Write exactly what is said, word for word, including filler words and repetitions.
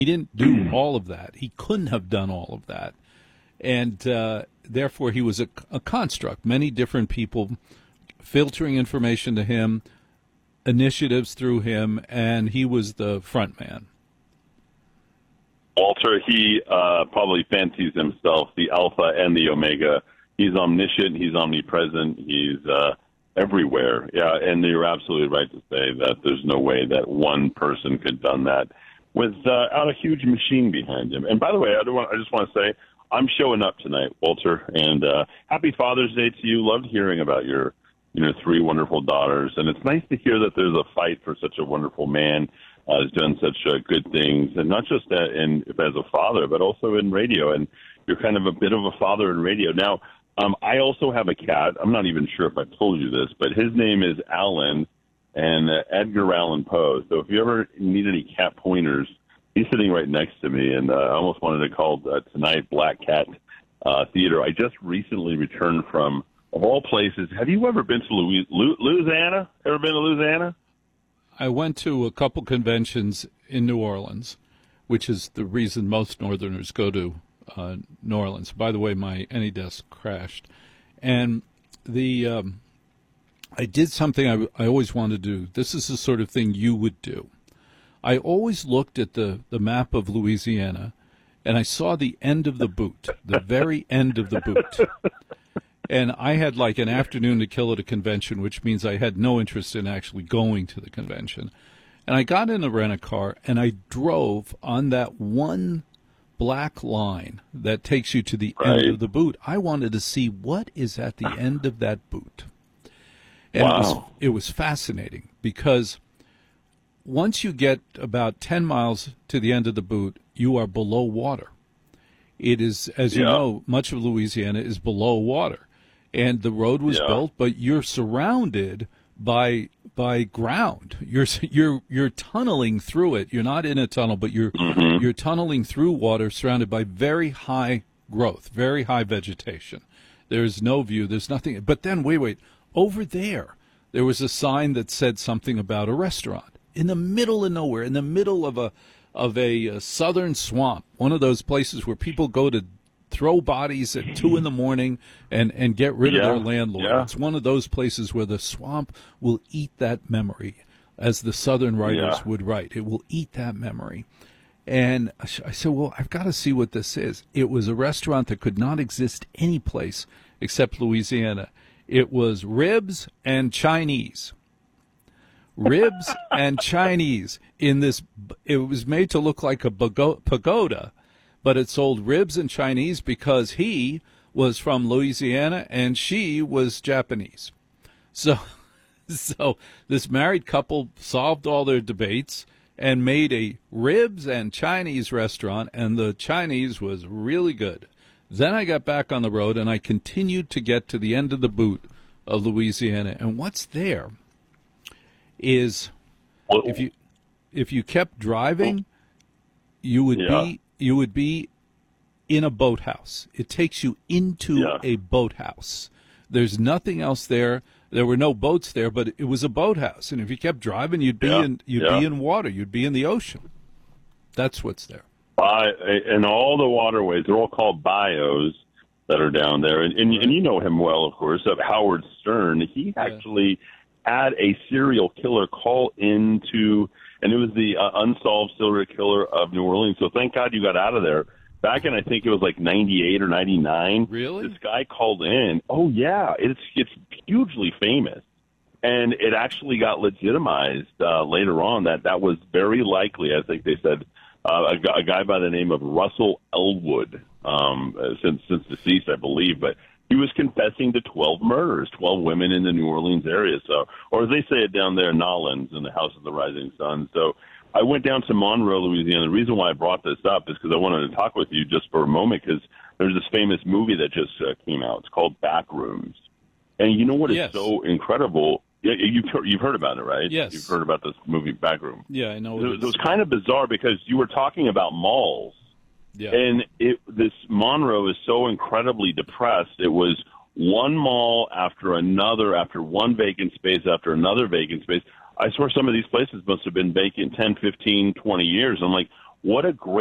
He didn't do all of that. He couldn't have done all of that. And uh, therefore, he was a, a construct. Many different people filtering information to him, initiatives through him, and he was the front man. Walter, he uh, probably fancies himself the Alpha and the Omega. He's omniscient. He's omnipresent. He's uh, everywhere. Yeah, and you're absolutely right to say that there's no way that one person could have done that without a huge machine behind him. And by the way, I, don't want, I just want to say I'm showing up tonight, Walter, and uh, happy Father's Day to you. Loved hearing about your, you know, three wonderful daughters, and it's nice to hear that there's a fight for such a wonderful man uh, who's done such uh, good things, and not just that in, as a father, but also in radio. And you're kind of a bit of a father in radio. Now, um, I also have a cat. I'm not even sure if I told you this, but his name is Alan, and uh, Edgar Allan Poe. So if you ever need any cat pointers, he's sitting right next to me, and uh, I almost wanted to call uh, tonight Black Cat uh, Theater. I just recently returned from, of all places, have you ever been to Louis- Lu- Louisiana? Ever been to Louisiana? I went to a couple conventions in New Orleans, which is the reason most Northerners go to uh, New Orleans. By the way, my AnyDesk crashed. And the um, I did something I, I always wanted to do. This is the sort of thing you would do. I always looked at the, the map of Louisiana, and I saw the end of the boot, the very end of the boot. And I had like an afternoon to kill at a convention, which means I had no interest in actually going to the convention. And I got in a rent-a-car, and I drove on that one black line that takes you to the right. end of the boot. I wanted to see what is at the end of that boot. And wow. it was, it was fascinating because once you get about ten miles to the end of the boot, you are below water. It is, as you yeah. know, much of Louisiana is below water. And the road was yeah. built, but you're surrounded by by ground. You're you're you're tunneling through it. You're not in a tunnel, but you're mm-hmm. you're tunneling through water surrounded by very high growth, very high vegetation. There's no view. There's nothing. But then, wait, wait. Over there, there was a sign that said something about a restaurant in the middle of nowhere, in the middle of a of a, a southern swamp, one of those places where people go to throw bodies at two in the morning and, and get rid yeah, of their landlord. Yeah. It's one of those places where the swamp will eat that memory, as the Southern writers yeah. would write. It will eat that memory. And I said, well, I've got to see what this is. It was a restaurant that could not exist any place except Louisiana. It was ribs and Chinese. Ribs and Chinese in this. It was made to look like a pagoda, but it sold ribs and Chinese because he was from Louisiana and she was Japanese. So, so this married couple solved all their debates and made a ribs and Chinese restaurant, and the Chinese was really good. Then I got back on the road, and I continued to get to the end of the boot of Louisiana. And what's there is, if you if you kept driving, you would yeah. be you would be in a boathouse. It takes you into yeah. a boathouse. There's nothing else there. There were no boats there, but it was a boathouse. And if you kept driving, you'd be yeah. in you'd yeah. be in water. You'd be in the ocean. That's what's there. Uh, and all the waterways, they're all called bios that are down there. And, and, and you know him well, of course, of Howard Stern. He yeah. actually had a serial killer call into, and it was the uh, unsolved serial killer of New Orleans. So thank God you got out of there. Back in, I think it was like ninety-eight or ninety-nine. Really? This guy called in. Oh, yeah. It's it's hugely famous. And it actually got legitimized uh, later on that that was very likely, I think they said, uh, a, a guy by the name of Russell Elwood, um, since, since deceased, I believe. But he was confessing to twelve murders, twelve women in the New Orleans area. So, or as they say it down there, Nolans, in the House of the Rising Sun. So I went down to Monroe, Louisiana. The reason why I brought this up is because I wanted to talk with you just for a moment, because there's this famous movie that just uh, came out. It's called Backrooms. And you know what is yes. so incredible? Yeah, you've heard, you've heard about it, right? Yes. You've heard about this movie Backroom. Yeah, I know. It, it, it was kind of bizarre because you were talking about malls. Yeah. And it, this Monroe is so incredibly depressed. It was one mall after another, after one vacant space, after another vacant space. I swear some of these places must have been vacant ten, fifteen, twenty years. I'm like, What a great